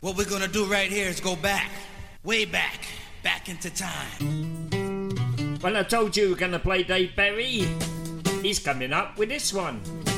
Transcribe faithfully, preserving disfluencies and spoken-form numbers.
What we're gonna do right here is go back, way back, back into time. Well, I told you we were going to play Dave Berry. He's coming up with this one.